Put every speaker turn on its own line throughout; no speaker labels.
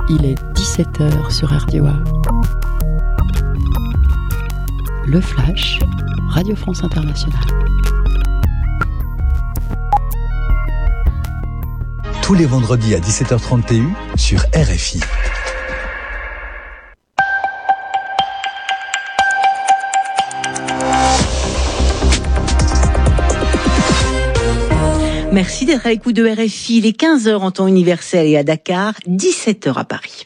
Il est 17h sur RDOA. Le Flash, Radio France Internationale.
Tous les vendredis à 17h30 TU sur RFI.
Merci d'être à l'écoute de RFI. Il est 15h en temps universel et à Dakar, 17h à Paris.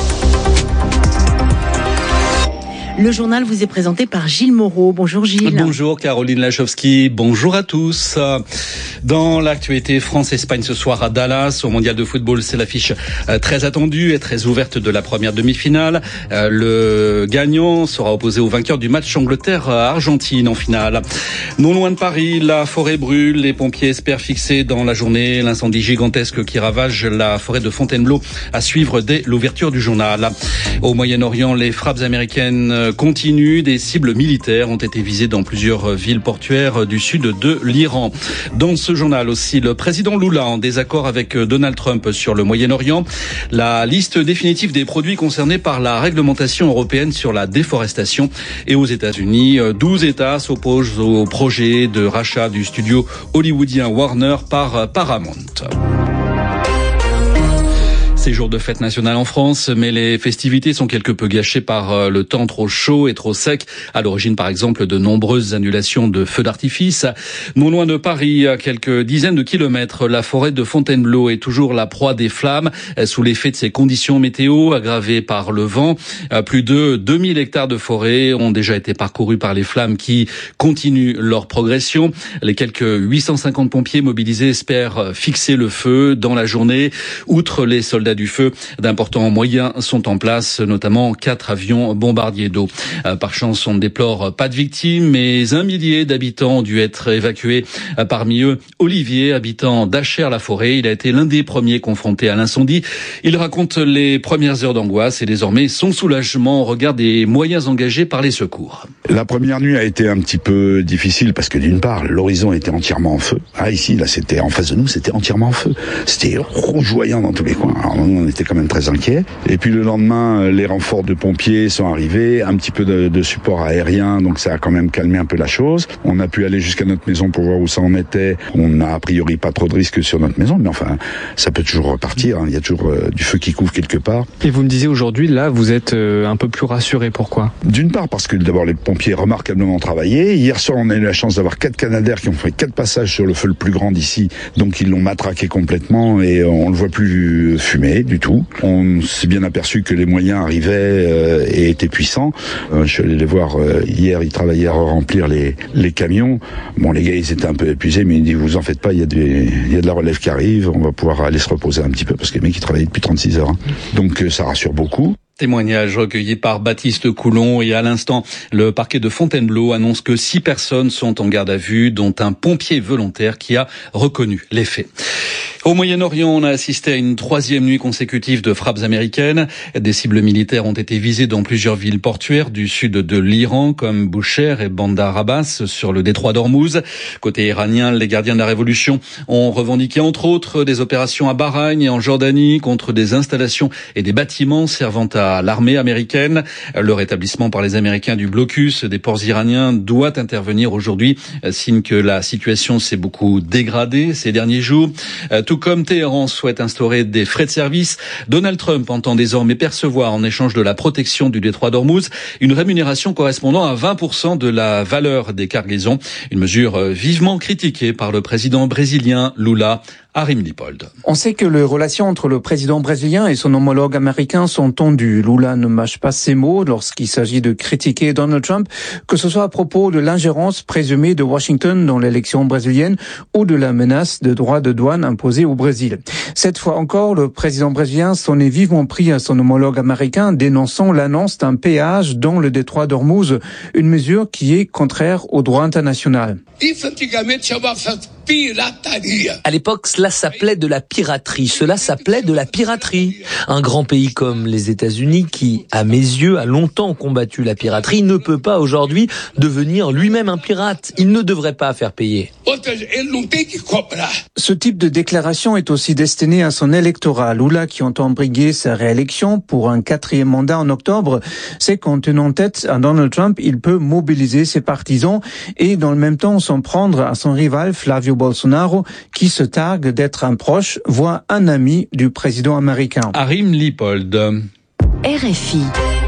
Le journal vous est présenté par Gilles Moreau. Bonjour Gilles.
Bonjour Caroline Lachowski, bonjour à tous. Dans l'actualité, France-Espagne ce soir à Dallas, au Mondial de football, c'est l'affiche très attendue et très ouverte de la première demi-finale. Le gagnant sera opposé au vainqueur du match Angleterre-Argentine en finale. Non loin de Paris, la forêt brûle, les pompiers espèrent fixer dans la journée l'incendie gigantesque qui ravage la forêt de Fontainebleau, à suivre dès l'ouverture du journal. Au Moyen-Orient, les frappes américaines continuent. Des cibles militaires ont été visées dans plusieurs villes portuaires du sud de l'Iran. Dans ce journal aussi, le président Lula en désaccord avec Donald Trump sur le Moyen-Orient. La liste définitive des produits concernés par la réglementation européenne sur la déforestation. Et aux États-Unis, 12 États s'opposent au projet de rachat du studio hollywoodien Warner par Paramount. C'est jour de fête nationale en France, mais les festivités sont quelque peu gâchées par le temps trop chaud et trop sec. À l'origine, par exemple, de nombreuses annulations de feux d'artifice. Non loin de Paris, à quelques dizaines de kilomètres, la forêt de Fontainebleau est toujours la proie des flammes, sous l'effet de ces conditions météo aggravées par le vent. Plus de 2000 hectares de forêt ont déjà été parcourus par les flammes qui continuent leur progression. Les quelques 850 pompiers mobilisés espèrent fixer le feu dans la journée. Outre les soldats du feu, d'importants moyens sont en place, notamment 4 avions bombardiers d'eau. Par chance, on ne déplore pas de victimes, mais 1 millier d'habitants ont dû être évacués. Parmi eux, Olivier, habitant d'Achères-la-Forêt. Il a été l'un des premiers confrontés à l'incendie. Il raconte les premières heures d'angoisse et désormais son soulagement au regard des moyens engagés par les secours.
La première nuit a été un petit peu difficile parce que d'une part, l'horizon était entièrement en feu. Ici, là, c'était en face de nous, c'était entièrement en feu. C'était rougeoyant dans tous les coins. Alors, on était quand même très inquiets. Et puis le lendemain, les renforts de pompiers sont arrivés, un petit peu de support aérien, donc ça a quand même calmé un peu la chose. On a pu aller jusqu'à notre maison pour voir où ça en était. On n'a a priori pas trop de risques sur notre maison, mais enfin, ça peut toujours repartir. Il y a toujours du feu qui couvre quelque part.
Et vous me disiez aujourd'hui, là, vous êtes un peu plus rassuré. Pourquoi ?
D'une part, parce que d'abord les pompiers remarquablement travaillé. Hier soir, on a eu la chance d'avoir 4 Canadaires qui ont fait 4 passages sur le feu le plus grand d'ici, donc ils l'ont matraqué complètement et on le voit plus fumer du tout. On s'est bien aperçu que les moyens arrivaient et étaient puissants. Je suis allé les voir hier, ils travaillaient à remplir les camions. Bon, les gars, ils étaient un peu épuisés, mais ils disent, vous en faites pas, il y a de la relève qui arrive, on va pouvoir aller se reposer un petit peu, parce que les mecs, ils travaillaient depuis 36 heures. Donc ça rassure beaucoup.
Témoignage recueilli par Baptiste Coulon et à l'instant, le parquet de Fontainebleau annonce que 6 personnes sont en garde à vue, dont un pompier volontaire qui a reconnu les faits. Au Moyen-Orient, on a assisté à une 3e nuit consécutive de frappes américaines. Des cibles militaires ont été visées dans plusieurs villes portuaires du sud de l'Iran, comme Boucher et Bandar Abbas, sur le détroit d'Ormuz. Côté iranien, les gardiens de la révolution ont revendiqué entre autres des opérations à Bahreïn et en Jordanie contre des installations et des bâtiments servant à l'armée américaine. Le rétablissement par les Américains du blocus des ports iraniens doit intervenir aujourd'hui, signe que la situation s'est beaucoup dégradée ces derniers jours. Tout comme Téhéran souhaite instaurer des frais de service, Donald Trump entend désormais percevoir en échange de la protection du détroit d'Ormuz une rémunération correspondant à 20% de la valeur des cargaisons. Une mesure vivement critiquée par le président brésilien Lula. Arim Lipold.
On sait que les relations entre le président brésilien et son homologue américain sont tendues. Lula ne mâche pas ses mots lorsqu'il s'agit de critiquer Donald Trump, que ce soit à propos de l'ingérence présumée de Washington dans l'élection brésilienne ou de la menace de droits de douane imposés au Brésil. Cette fois encore, le président brésilien s'en est vivement pris à son homologue américain, dénonçant l'annonce d'un péage dans le détroit d'Ormuz, une mesure qui est contraire au droit international.
À l'époque, cela s'appelait de la piraterie. Cela s'appelait de la piraterie. Un grand pays comme les États-Unis, qui, à mes yeux, a longtemps combattu la piraterie, ne peut pas aujourd'hui devenir lui-même un pirate. Il ne devrait pas faire payer.
Ce type de déclaration est aussi destiné à son électorat. Lula, qui entend briguer sa réélection pour un 4e mandat en octobre, sait qu'en tenant tête à Donald Trump, il peut mobiliser ses partisans et dans le même temps s'en prendre à son rival Flavio Bolsonaro, qui se targue d'être un proche, voire un ami du président américain.
Arim Lipold.
RFI.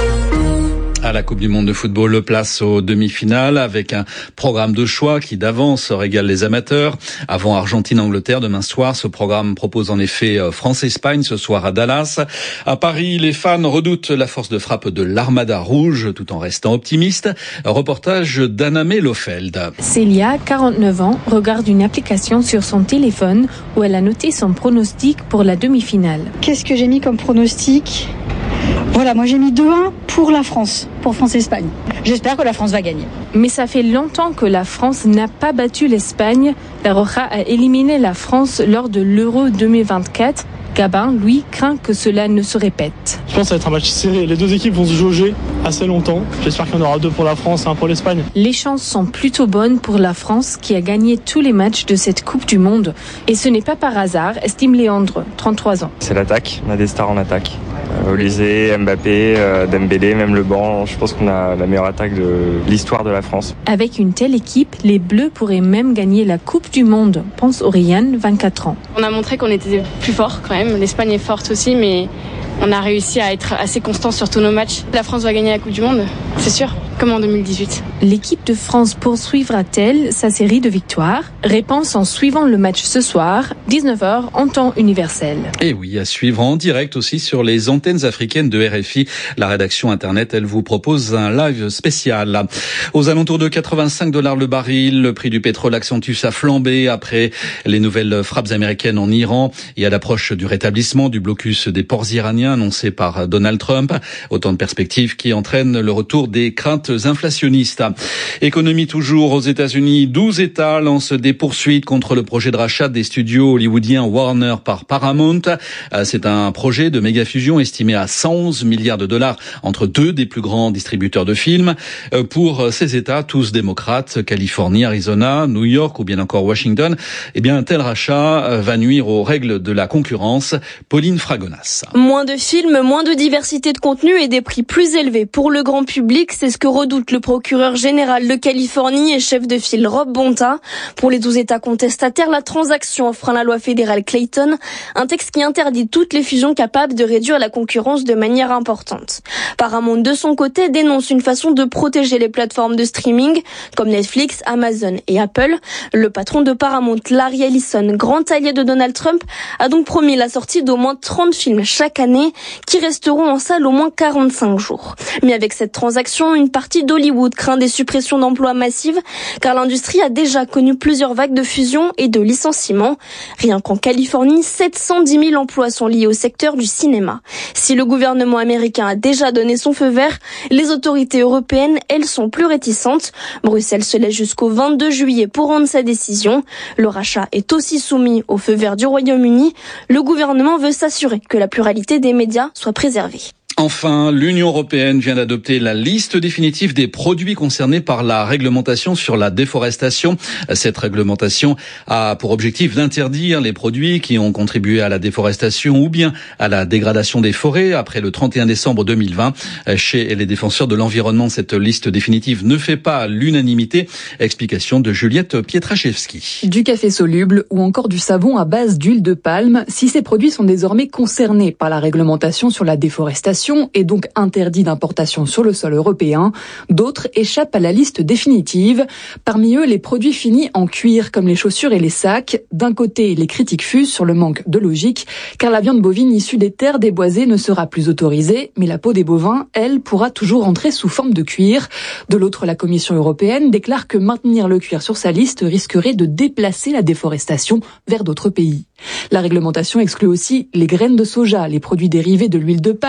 À la Coupe du Monde de football, le place aux demi-finales avec un programme de choix qui d'avance régale les amateurs. Avant Argentine-Angleterre demain soir, ce programme propose en effet France-Espagne ce soir à Dallas. À Paris, les fans redoutent la force de frappe de l'Armada Rouge tout en restant optimistes. Reportage d'Anna-Mé Lofeld.
Célia, 49 ans, regarde une application sur son téléphone où elle a noté son pronostic pour la demi-finale.
Qu'est-ce que j'ai mis comme pronostic ? Voilà, moi j'ai mis 2-1 pour la France, pour France-Espagne. J'espère que la France va gagner.
Mais ça fait longtemps que la France n'a pas battu l'Espagne. La Roja a éliminé la France lors de l'Euro 2024. Gabin, lui, craint que cela ne se répète.
Je pense que ça va être un match serré. Les deux équipes vont se jauger assez longtemps. J'espère qu'il y en aura 2 pour la France et 1 pour l'Espagne.
Les chances sont plutôt bonnes pour la France qui a gagné tous les matchs de cette Coupe du Monde. Et ce n'est pas par hasard, estime Léandre, 33 ans.
C'est l'attaque. On a des stars en attaque. Olysée, Mbappé, Dembélé, même le banc. Je pense qu'on a la meilleure attaque de l'histoire de la France.
Avec une telle équipe, les Bleus pourraient même gagner la Coupe du Monde, pense Oriane, 24 ans.
On a montré qu'on était plus fort quand même. L'Espagne est forte aussi, mais on a réussi à être assez constant sur tous nos matchs. La France va gagner la Coupe du Monde, c'est sûr, comme en 2018.
L'équipe de France poursuivra-t-elle sa série de victoires ? Réponse en suivant le match ce soir, 19h en temps universel.
Et oui, à suivre en direct aussi sur les antennes africaines de RFI. La rédaction Internet, elle vous propose un live spécial. Aux alentours de $85 le baril, le prix du pétrole accentue sa flambée après les nouvelles frappes américaines en Iran et à l'approche du rétablissement du blocus des ports iraniens annoncé par Donald Trump. Autant de perspectives qui entraînent le retour des craintes inflationnistes. Économie toujours aux États-Unis. 12 États lancent des poursuites contre le projet de rachat des studios hollywoodiens Warner par Paramount. C'est un projet de méga-fusion estimé à $111 milliards entre 2 des plus grands distributeurs de films. Pour ces États, tous démocrates, Californie, Arizona, New York ou bien encore Washington, eh bien, un tel rachat va nuire aux règles de la concurrence. Pauline Fragonas.
Moins de films, moins de diversité de contenu et des prix plus élevés pour le grand public, c'est ce que redoute le procureur général de Californie et chef de file Rob Bonta. Pour les 12 États contestataires, la transaction enfreint la loi fédérale Clayton, un texte qui interdit toutes les fusions capables de réduire la concurrence de manière importante. Paramount, de son côté, dénonce une façon de protéger les plateformes de streaming comme Netflix, Amazon et Apple. Le patron de Paramount, Larry Ellison, grand allié de Donald Trump, a donc promis la sortie d'au moins 30 films chaque année qui resteront en salle au moins 45 jours. Mais avec cette transaction, une partie d'Hollywood craint des suppressions d'emplois massives car l'industrie a déjà connu plusieurs vagues de fusions et de licenciements. Rien qu'en Californie, 710 000 emplois sont liés au secteur du cinéma. Si le gouvernement américain a déjà donné son feu vert, les autorités européennes, elles, sont plus réticentes. Bruxelles se laisse jusqu'au 22 juillet pour rendre sa décision. Le rachat est aussi soumis au feu vert du Royaume-Uni. Le gouvernement veut s'assurer que la pluralité des médias soit préservée.
Enfin, l'Union européenne vient d'adopter la liste définitive des produits concernés par la réglementation sur la déforestation. Cette réglementation a pour objectif d'interdire les produits qui ont contribué à la déforestation ou bien à la dégradation des forêts après le 31 décembre 2020. Chez les défenseurs de l'environnement, cette liste définitive ne fait pas l'unanimité. Explication de Juliette Pietraszewski.
Du café soluble ou encore du savon à base d'huile de palme, si ces produits sont désormais concernés par la réglementation sur la déforestation et donc interdits d'importation sur le sol européen, d'autres échappent à la liste définitive. Parmi eux, les produits finis en cuir comme les chaussures et les sacs. D'un côté, les critiques fusent sur le manque de logique, car la viande bovine issue des terres déboisées ne sera plus autorisée, mais la peau des bovins, elle, pourra toujours entrer sous forme de cuir. De l'autre, la Commission européenne déclare que maintenir le cuir sur sa liste risquerait de déplacer la déforestation vers d'autres pays. La réglementation exclut aussi les graines de soja, les produits dérivés de l'huile de palme,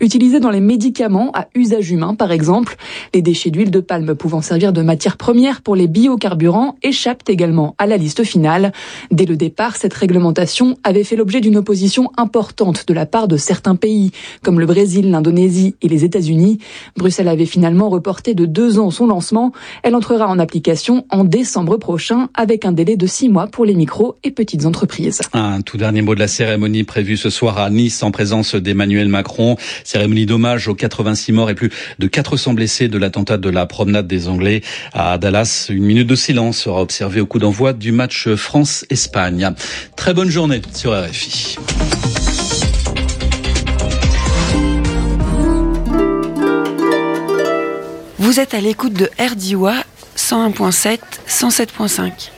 utilisés dans les médicaments à usage humain par exemple. Les déchets d'huile de palme pouvant servir de matière première pour les biocarburants échappent également à la liste finale. Dès le départ, cette réglementation avait fait l'objet d'une opposition importante de la part de certains pays, comme le Brésil, l'Indonésie et les États-Unis. Bruxelles avait finalement reporté de 2 ans son lancement. Elle entrera en application en décembre prochain, avec un délai de 6 mois pour les micros et petites entreprises.
Un tout dernier mot de la cérémonie prévue ce soir à Nice en présence d'Emmanuel Macron. Cérémonie d'hommage aux 86 morts et plus de 400 blessés de l'attentat de la promenade des Anglais à Dallas. Une minute de silence sera observée au coup d'envoi du match France-Espagne. Très bonne journée sur RFI.
Vous êtes à l'écoute de RDIWA 101.7, 107.5.